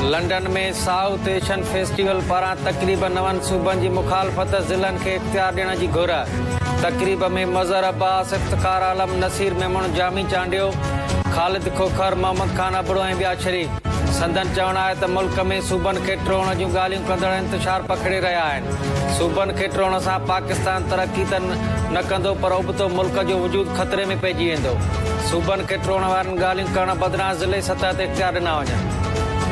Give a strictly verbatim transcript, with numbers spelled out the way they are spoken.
London में south Asian festival पारां तकरीबन नवन सूबन की मुखालफत ज़िलन के इख्तियार ॾियण जी घुर। तकरीब में मज़हर अब्बास, इफ्तिखार आलम, नसीर मेमण, जामी चांडियो, ख़ालिद खोखर, मोहम्मद खान अबड़ो ऐं ॿिया शरीक। संदन चवणु आहे त मुल्क में सूबनि खे टिरोण जूं ॻाल्हियूं कंदड़ इंतिशार पकड़े रहिया आहिनि। सूबनि खे टिरोण सां पाकिस्तान तरक़ी त न कंदो पर उबतो मुल्क जो वजूद ख़तरे में पइजी वेंदो। सूबनि खे टिरोण वारनि ॻाल्हियूं करण बदिरां ज़िले सतह ते इख्तियार ॾिना वञनि।